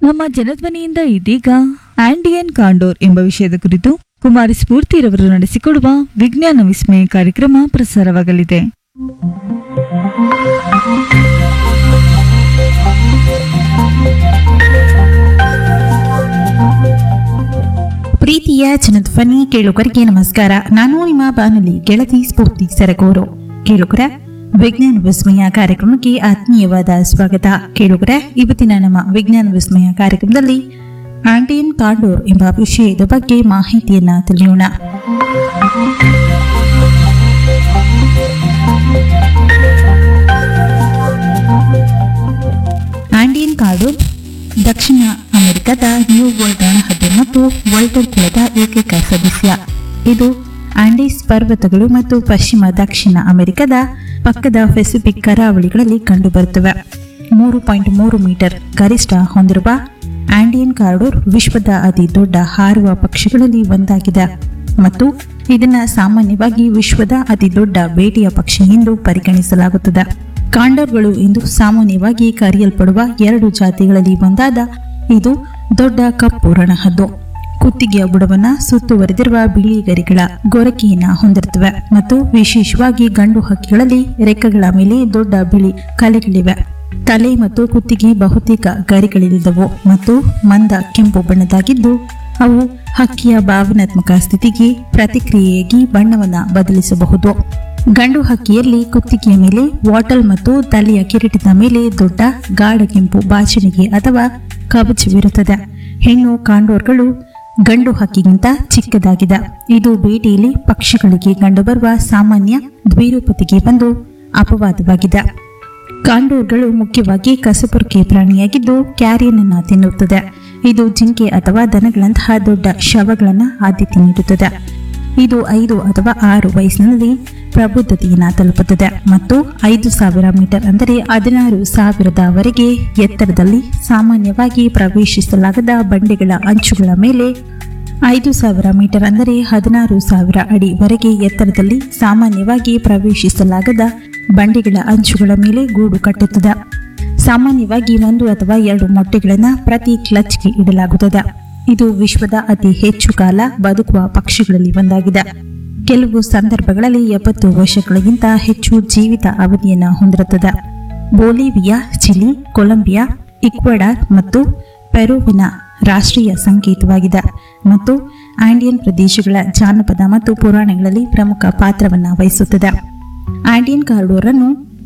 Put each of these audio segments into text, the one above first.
ನಮ್ಮ ಜನಧ್ವನಿಯಿಂದ ಇದೀಗ ಆಂಡಿಯನ್ ಕಾಂಡೋರ್ ಎಂಬ ವಿಷಯದ ಕುರಿತು ಕುಮಾರಿ ಸ್ಫೂರ್ತಿರವರು ನಡೆಸಿಕೊಡುವ ವಿಜ್ಞಾನ ವಿಸ್ಮಯ ಕಾರ್ಯಕ್ರಮ ಪ್ರಸಾರವಾಗಲಿದೆ. ಪ್ರೀತಿಯ ಜನಧ್ವನಿ ಕೇಳುಗರಿಗೆ ನಮಸ್ಕಾರ. ನಾನು ನಿಮ್ಮ ಬಾನುಲಿ ಗೆಳತಿ ಸ್ಫೂರ್ತಿ ಸರಗೂರು. ಕೇಳುಗರ ವಿಜ್ಞಾನ ವಿಸ್ಮಯ ಕಾರ್ಯಕ್ರಮಕ್ಕೆ ಆತ್ಮೀಯವಾದ ಸ್ವಾಗತ. ಕೇಳುಗರ ಇವತ್ತಿನ ನಮ್ಮ ವಿಜ್ಞಾನ ವಿಸ್ಮಯ ಕಾರ್ಯಕ್ರಮದಲ್ಲಿ ಆಂಡಿಯನ್ ಕಾಂಡೋರ್ ಎಂಬ ವಿಷಯದ ಬಗ್ಗೆ ಮಾಹಿತಿಯನ್ನ ತಿಳಿಯೋಣ. ಆಂಡಿಯನ್ ಕಾಂಡೋರ್ ದಕ್ಷಿಣ ಅಮೆರಿಕದ ನ್ಯೂ ವರ್ಲ್ಡ್ ರಣಹದ್ದು ಮತ್ತು ವೋಲ್ಟರ್ ಕುಲದ ಏಕೈಕ ಸದಸ್ಯ. ಇದು ಆಂಡೀಸ್ ಪರ್ವತಗಳು ಮತ್ತು ಪಶ್ಚಿಮ ದಕ್ಷಿಣ ಅಮೆರಿಕದ ಪಕ್ಕದ ಪೆಸಿಫಿಕ್ ಕರಾವಳಿಗಳಲ್ಲಿ ಕಂಡುಬರುತ್ತವೆ. 3.3 ಮೀಟರ್ ಗರಿಷ್ಠ ಹೊಂದಿರುವ ಆಂಡಿಯನ್ ಕಾಂಡೋರ್ ವಿಶ್ವದ ಅತಿ ದೊಡ್ಡ ಹಾರುವ ಪಕ್ಷಿಗಳಲ್ಲಿ ಒಂದಾಗಿದೆ ಮತ್ತು ಇದನ್ನ ಸಾಮಾನ್ಯವಾಗಿ ವಿಶ್ವದ ಅತಿ ದೊಡ್ಡ ಬೇಟೆಯ ಪಕ್ಷಿ ಎಂದು ಪರಿಗಣಿಸಲಾಗುತ್ತದೆ. ಕಾಂಡೋರ್ಗಳು ಎಂದು ಸಾಮಾನ್ಯವಾಗಿ ಕರೆಯಲ್ಪಡುವ 2 ಜಾತಿಗಳಲ್ಲಿ ಒಂದಾದ ಇದು ದೊಡ್ಡ ಕಪ್ಪು ರಣಹದ್ದು ಕುತ್ತಿಗೆಯ ಬುಡವನ್ನ ಸುತ್ತುವರೆದಿರುವ ಬಿಳಿ ಗರಿಗಳ ಗೊರಕೆಯನ್ನ ಹೊಂದಿರುತ್ತವೆ ಮತ್ತು ವಿಶೇಷವಾಗಿ ಗಂಡು ಹಕ್ಕಿಗಳಲ್ಲಿ ರೆಕ್ಕೆಗಳ ಮೇಲೆ ದೊಡ್ಡ ಬಿಳಿ ಕಲೆಗಳಿವೆ. ತಲೆ ಮತ್ತು ಕುತ್ತಿಗೆ ಬಹುತೇಕ ಗರಿಗಳಿಲ್ಲದವು ಮತ್ತು ಮಂದ ಕೆಂಪು ಬಣ್ಣದಾಗಿದ್ದು ಅವು ಹಕ್ಕಿಯ ಭಾವನಾತ್ಮಕ ಸ್ಥಿತಿಗೆ ಪ್ರತಿಕ್ರಿಯೆಯಾಗಿ ಬಣ್ಣವನ್ನ ಬದಲಿಸಬಹುದು. ಗಂಡು ಹಕ್ಕಿಯಲ್ಲಿ ಕುತ್ತಿಗೆಯ ಮೇಲೆ ವಾಟಲ್ ಮತ್ತು ತಲೆಯ ಕಿರೀಟದ ಮೇಲೆ ದೊಡ್ಡ ಗಾಢ ಕೆಂಪು ಬಾಚಣಿಗೆ ಅಥವಾ ಕವಚವಿರುತ್ತದೆ. ಹೆಣ್ಣು ಕಾಂಡೋರ್ಗಳು ಗಂಡು ಹಕ್ಕಿಗಿಂತ ಚಿಕ್ಕದಾಗಿದೆ. ಇದು ಬೇಟೆಯಲ್ಲಿ ಪಕ್ಷಿಗಳಿಗೆ ಕಂಡುಬರುವ ಸಾಮಾನ್ಯ ದ್ವಿರೂಪತೆಗೆ ಒಂದು ಅಪವಾದವಾಗಿದೆ. ಕಾಂಡೋರ್ಗಳು ಮುಖ್ಯವಾಗಿ ಕಸಪುರ್ಕೆ ಪ್ರಾಣಿಯಾಗಿದ್ದು ಕ್ಯಾರಿಯನ್ ಅನ್ನು ತಿನ್ನುತ್ತದೆ. ಇದು ಜಿಂಕೆ ಅಥವಾ ದನಗಳಂತಹ ದೊಡ್ಡ ಶವಗಳನ್ನು ಆದ್ಯತೆ ನೀಡುತ್ತದೆ. ಇದು 5 ಅಥವಾ 6 ವಯಸ್ಸಿನಲ್ಲಿ ಪ್ರಬುದ್ಧತೆಯನ್ನು ತಲುಪುತ್ತದೆ ಮತ್ತು 5,000 ಮೀಟರ್ ಅಂದರೆ 16,000 ಎತ್ತರದಲ್ಲಿ ಸಾಮಾನ್ಯವಾಗಿ ಪ್ರವೇಶಿಸಲಾಗದ ಬಂಡೆಗಳ ಅಂಚುಗಳ ಮೇಲೆ 5,000 ಮೀಟರ್ ಅಂದರೆ 16,000 ಅಡಿವರೆಗೆ ಎತ್ತರದಲ್ಲಿ ಸಾಮಾನ್ಯವಾಗಿ ಪ್ರವೇಶಿಸಲಾಗದ ಬಂಡೆಗಳ ಅಂಚುಗಳ ಮೇಲೆ ಗೂಡು ಕಟ್ಟುತ್ತದೆ. ಸಾಮಾನ್ಯವಾಗಿ 1 ಅಥವಾ 2 ಮೊಟ್ಟೆಗಳನ್ನು ಪ್ರತಿ ಕ್ಲಚ್ಗೆ ಇಡಲಾಗುತ್ತದೆ. ಇದು ವಿಶ್ವದ ಅತಿ ಹೆಚ್ಚು ಕಾಲ ಬದುಕುವ ಪಕ್ಷಿಗಳಲ್ಲಿ ಒಂದಾಗಿದೆ. ಕೆಲವು ಸಂದರ್ಭಗಳಲ್ಲಿ 70 ವರ್ಷಗಳಿಗಿಂತ ಹೆಚ್ಚು ಜೀವಿತ ಅವಧಿಯನ್ನು ಹೊಂದಿರುತ್ತದೆ. ಬೊಲಿವಿಯಾ, ಚಿಲಿ, ಕೊಲಂಬಿಯಾ, ಈಕ್ವೆಡಾರ್ ಮತ್ತು ಪೆರುವಿನ ರಾಷ್ಟ್ರೀಯ ಸಂಕೇತವಾಗಿದೆ ಮತ್ತು ಆಂಡಿಯನ್ ಪ್ರದೇಶಗಳ ಜಾನಪದ ಮತ್ತು ಪುರಾಣಗಳಲ್ಲಿ ಪ್ರಮುಖ ಪಾತ್ರವನ್ನು ವಹಿಸುತ್ತದೆ. ಆಂಡಿಯನ್ ಕಾಂಡೋರ್ ಅನ್ನು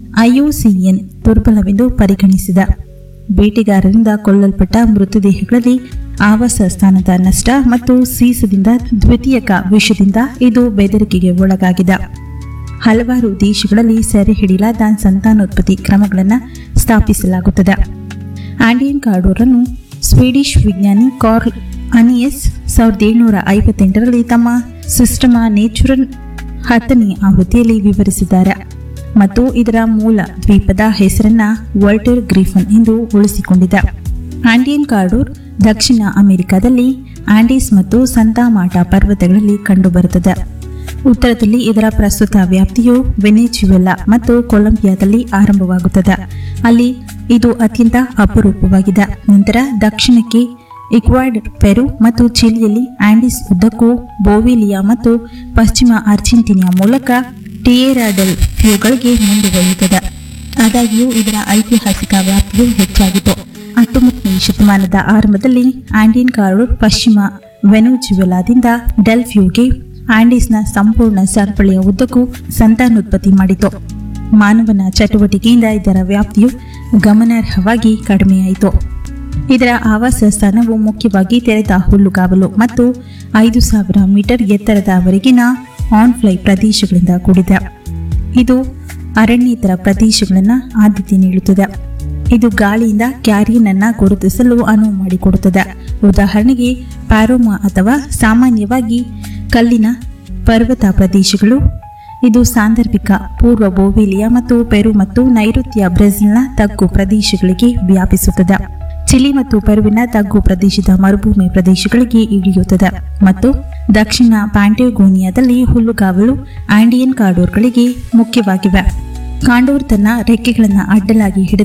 IUCN ದುರ್ಬಲವೆಂದು ಪರಿಗಣಿಸಿದೆ. ಬೇಟೆಗಾರರಿಂದ ಕೊಲ್ಲಲ್ಪಟ್ಟ ಮೃತದೇಹಗಳಲ್ಲಿ ಆವಾಸ ಸ್ಥಾನದ ನಷ್ಟ ಮತ್ತು ಸೀಸದಿಂದ ದ್ವಿತೀಯಕ ವಿಷದಿಂದ ಇದು ಬೆದರಿಕೆಗೆ ಒಳಗಾಗಿದೆ. ಹಲವಾರು ದೇಶಗಳಲ್ಲಿ ಸೆರೆ ಹಿಡಿಯಲಾದ ಸಂತಾನೋತ್ಪತ್ತಿ ಕ್ರಮಗಳನ್ನು ಸ್ಥಾಪಿಸಲಾಗುತ್ತದೆ. ಆಂಡಿಯನ್ ಕಾಂಡೋರ್ ಅನ್ನು ಸ್ವೀಡಿಷ್ ವಿಜ್ಞಾನಿ ಕಾರ್ಲ್ ಅನಿಯಸ್ 1758ರಲ್ಲಿ ತಮ್ಮ ಸಿಸ್ಟಮಾ ನೇಚುರಲ್ 10ನೇ ಆವೃತ್ತಿಯಲ್ಲಿ ವಿವರಿಸಿದ್ದಾರೆ ಮತ್ತು ಇದರ ಮೂಲ ದ್ವೀಪದ ಹೆಸರನ್ನ ವಾಲ್ಟರ್ ಗ್ರಿಫನ್ ಎಂದು ಉಳಿಸಿಕೊಂಡಿದೆ. ಆಂಡಿಯನ್ ಕಾಂಡೋರ್ ದಕ್ಷಿಣ ಅಮೆರಿಕದಲ್ಲಿ ಆಂಡೀಸ್ ಮತ್ತು ಸಂತಾ ಮಾಟಾ ಪರ್ವತಗಳಲ್ಲಿ ಕಂಡುಬರುತ್ತದೆ. ಉತ್ತರದಲ್ಲಿ ಇದರ ಪ್ರಸ್ತುತ ವ್ಯಾಪ್ತಿಯು ವೆನೆಜುವೆಲಾ ಮತ್ತು ಕೊಲಂಬಿಯಾದಲ್ಲಿ ಆರಂಭವಾಗುತ್ತದೆ. ಅಲ್ಲಿ ಇದು ಅತ್ಯಂತ ಅಪರೂಪವಾಗಿದೆ. ನಂತರ ದಕ್ಷಿಣಕ್ಕೆ ಈಕ್ವೆಡಾರ್, ಪೆರು ಮತ್ತು ಚಿಲಿಯಲ್ಲಿ ಆಂಡೀಸ್ ಉದ್ದಕ್ಕೂ ಬೋವಿಲಿಯಾ ಮತ್ತು ಪಶ್ಚಿಮ ಅರ್ಜೆಂಟೀನಾ ಮೂಲಕ ಟಿಯೇರಾ ಡೆಲ್ ಫ್ಯೂಗಳಿಗೆ ಮುಂದುವರಿಯುತ್ತದೆ. ಆದಾಗ್ಯೂ ಇದರ ಐತಿಹಾಸಿಕ ವ್ಯಾಪ್ತಿಯು ಹೆಚ್ಚಾಗಿತ್ತು. 19ನೇ ಶತಮಾನದ ಆರಂಭದಲ್ಲಿ ಆಂಡಿಯನ್ ಕಾಂಡೋರ್ ಪಶ್ಚಿಮ ವೆನೆಜುವೆಲಾದಿಂದ ಡೆಲ್ ಫ್ಯೂಗೆ ಆಂಡೀಸ್ನ ಸಂಪೂರ್ಣ ಸರಪಳಿಯ ಉದ್ದಕ್ಕೂ ಸಂತಾನೋತ್ಪತ್ತಿ ಮಾಡಿತು. ಮಾನವನ ಚಟುವಟಿಕೆಯಿಂದ ಇದರ ವ್ಯಾಪ್ತಿಯು ಗಮನಾರ್ಹವಾಗಿ ಕಡಿಮೆಯಾಯಿತು. ಇದರ ಆವಾಸ ಸ್ಥಾನವು ಮುಖ್ಯವಾಗಿ ತೆರೆದ ಹುಲ್ಲುಗಾವಲು ಮತ್ತು 5,000 ಮೀಟರ್ ಎತ್ತರದವರೆಗಿನ ಆನ್-ಫ್ಲೈ ಪ್ರದೇಶಗಳಿಂದ ಕೂಡಿದೆ. ಇದು ಅರಣ್ಯೇತರ ಪ್ರದೇಶಗಳನ್ನು ಆದ್ಯತೆ ನೀಡುತ್ತದೆ. ಇದು ಗಾಳಿಯಿಂದ ಕ್ಯಾರಿಯನ್ ಅನ್ನು ಗುರುತಿಸಲು ಅನುವು ಮಾಡಿಕೊಡುತ್ತದೆ. ಉದಾಹರಣೆಗೆ ಪ್ಯಾರೋಮಾ ಅಥವಾ ಸಾಮಾನ್ಯವಾಗಿ ಕಲ್ಲಿನ ಪರ್ವತ ಪ್ರದೇಶಗಳು. ಇದು ಸಾಂದರ್ಭಿಕ ಪೂರ್ವ ಬೋವಿಲಿಯಾ ಮತ್ತು ಪೆರು ಮತ್ತು ನೈಋತ್ಯ ಬ್ರೆಜಿಲ್ನ ತಗ್ಗು ಪ್ರದೇಶಗಳಿಗೆ ವ್ಯಾಪಿಸುತ್ತದೆ. ಚಿಲಿ ಮತ್ತು ಪೆರುವಿನ ತಗ್ಗು ಪ್ರದೇಶದ ಮರುಭೂಮಿ ಪ್ರದೇಶಗಳಿಗೆ ಇಳಿಯುತ್ತದೆ ಮತ್ತು ದಕ್ಷಿಣ ಪ್ಯಾಂಟೆಗೋನಿಯಾದಲ್ಲಿ ಹುಲ್ಲುಗಾವಲು ಆಂಡಿಯನ್ ಕಾಂಡೋರ್ಗಳಿಗೆ ಮುಖ್ಯವಾಗಿವೆ. ಕಾಂಡೋರ್ ತನ್ನ ರೆಕ್ಕೆಗಳನ್ನು ಅಡ್ಡಲಾಗಿ